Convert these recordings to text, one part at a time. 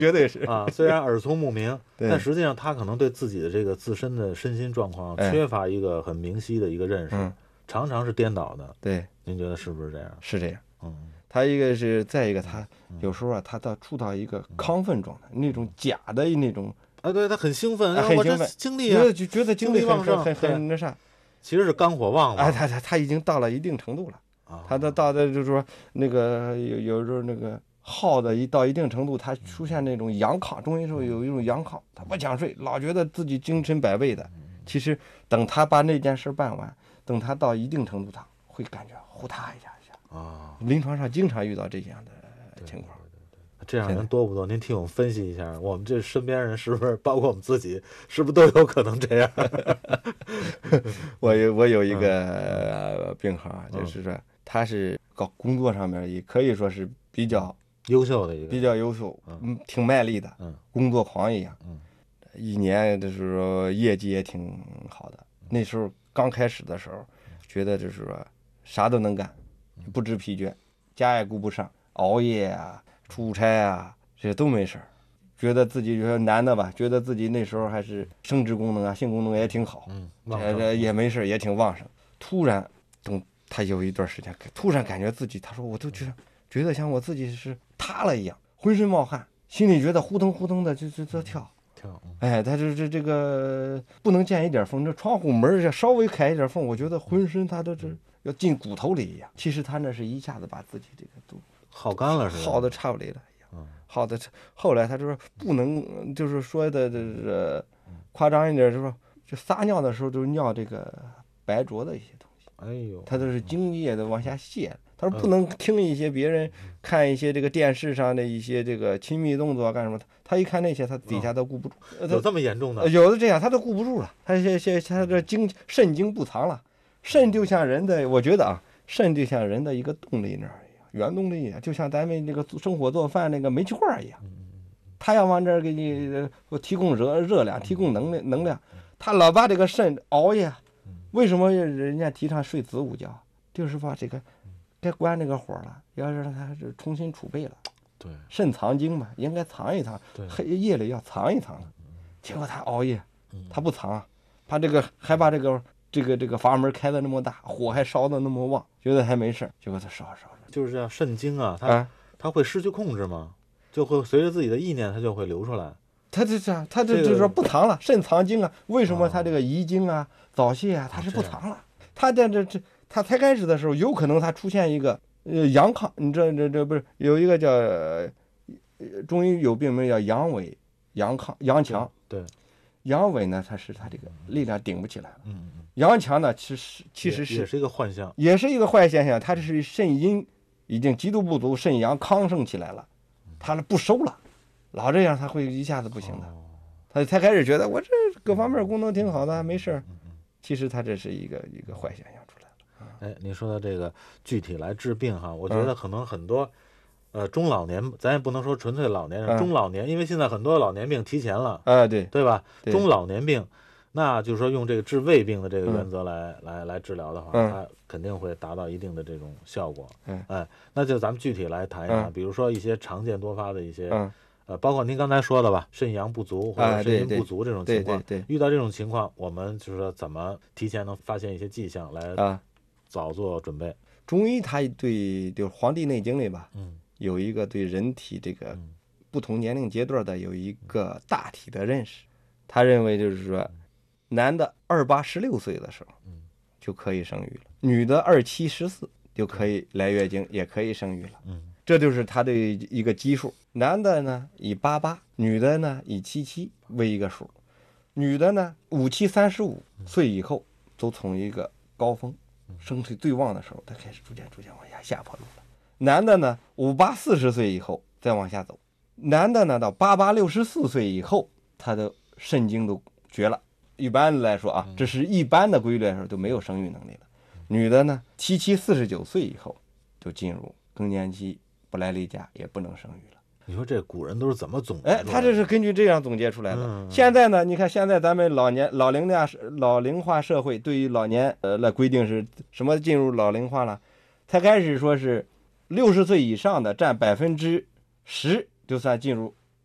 绝对是啊。虽然耳聪目明， 对但实际上他可能对自己的这个自身的身心状况缺乏一个很明晰的一个认识，常常是颠倒的。 对， 您觉得是不是这样？ 是这样。他一个是，再一个他有时候啊，他处到一个亢奋状态，那种假的那种。 对，他很兴奋， 很兴奋， 精力就觉得精力旺盛， 很那啥， 其实是肝火旺了。 他已经到了一定程度了。他到的就是说那个有时候那个耗的到一定程度，他出现那种阳亢，中医时候有一种阳亢，他不想睡，老觉得自己精神百倍的。其实等他把那件事办完，等他到一定程度，他会感觉呼嗒一下临床上经常遇到这样的情况。 这样人多不多？您替我们分析一下，我们这身边人是不是，包括我们自己，是不是都有可能这样？ 我有一个病号啊，就是说他是搞工作上面也可以说是比较优秀的一个， 比较优秀，挺卖力的，工作狂一样，一年的时候业绩也挺好的。那时候刚开始的时候，觉得就是说啥都能干，不知疲倦，家也顾不上，熬夜啊。出差啊，这些都没事儿，觉得自己就是男的吧，觉得自己那时候还是生殖功能啊、性功能也挺好，也没事，也挺旺盛。突然，等他有一段时间，突然感觉自己，他说我都觉得像我自己是塌了一样，浑身冒汗，心里觉得呼腾呼腾的就跳。他这个不能见一点风，这窗户门稍微开一点缝，我觉得浑身他都是要进骨头里一样。其实他那是一下子把自己这个都耗干了，是吧？ 耗的差不离了一样。耗的，后来他就说不能，就是说的这夸张一点，就是说就撒尿的时候都尿这个白浊的一些东西。他都是精液的往下泄。他说不能听一些别人看一些这个电视上的一些这个亲密动作干什么，他一看那些，他底下都顾不住。 有这么严重的？ 有的这样，他都顾不住了。他这肾精不藏了，肾就像人的，我觉得啊，肾就像人的一个动力那儿。原动力就像咱们这个生火做饭那个煤气罐一样，他要往这儿给你提供热量，提供能量，他老把这个肾熬夜。为什么人家提倡睡子午觉？就是把这个该关这个火了，要让它重新储备了。 对， 肾藏精嘛，应该藏一藏，夜里要藏一藏的。结果他熬夜，他不藏，把这个还把这个阀门开的那么大，火还烧的那么旺，觉得还没事，结果他烧。 就是这样，肾精啊，它会失去控制吗？就会随着自己的意念，它就会流出来。 他就是说不藏了，肾藏精啊。为什么他这个遗精啊、早泄啊，他是不藏了？他他才开始的时候，有可能他出现一个阳亢，你这不是有一个叫中医有病名叫阳痿、阳亢、阳强。 对， 阳痿呢，他这个力量顶不起来了。阳强呢，其实是也是一个幻象， 也是一个坏现象。他这是肾阴已经极度不足，肾阳亢盛起来了，他不收了，老这样他会一下子不行的。他才开始觉得我这各方面功能挺好的，没事。其实他这是一个坏现象出来了。 你说的这个具体来治病哈，我觉得可能很多中老年，咱也不能说纯粹老年人，中老年，因为现在很多老年病提前了对吧？中老年病，那就是说用这个治胃病的这个原则来治疗的话，它肯定会达到一定的这种效果。那就咱们具体来谈一谈，比如说一些常见多发的一些包括您刚才说的吧，肾阳不足或者肾阴不足这种情况，遇到这种情况，我们就是说怎么提前能发现一些迹象来早做准备。 中医它对就是《黄帝内经》里吧，有一个对人体这个不同年龄阶段的有一个大体的认识。他认为就是说，男的28、16岁的时候就可以生育了，女的27、14就可以来月经，也可以生育了。这就是他的一个基数。男的呢以88，女的呢以77为一个数。女的呢57、35岁以后都从一个高峰生气最旺的时候，他开始逐渐往下坡路了。男的呢58、40岁以后再往下走。男的呢到88、64岁以后，他的肾精都绝了。一般来说啊，这是一般的规律来说都没有生育能力了。女的呢77、49岁以后就进入更年期，不来例假，也不能生育了。 你说这古人都是怎么总结出来的？ 他这是根据这样总结出来的。现在呢，你看现在咱们老龄化社会，对于老年来规定是什么进入老龄化了？才开始说是60岁以上的占10%就算进入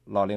老龄